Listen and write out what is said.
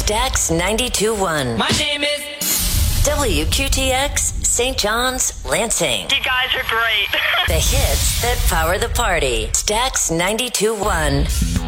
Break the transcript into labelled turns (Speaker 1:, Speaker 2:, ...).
Speaker 1: Stax 92.1.
Speaker 2: My name is
Speaker 1: WQTX, St. John's, Lansing.
Speaker 3: You guys are great.
Speaker 1: The hits that power the party. Stax 92.1.